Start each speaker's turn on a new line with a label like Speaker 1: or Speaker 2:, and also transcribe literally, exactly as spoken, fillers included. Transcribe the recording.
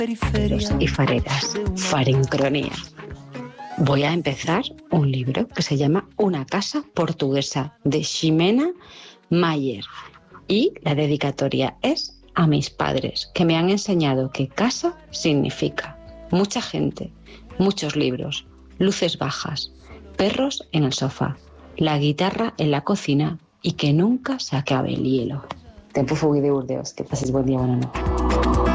Speaker 1: Fareros y fareras, Farincronía. Voy a empezar un libro que se llama Una casa portuguesa, de Ximena Mayer. Y la dedicatoria es a mis padres, que me han enseñado que casa significa mucha gente, muchos libros, luces bajas, perros en el sofá, la guitarra en la cocina y que nunca se acabe el hielo. Tempo Fugui de Burdeos. Que pases buen día, buena noche.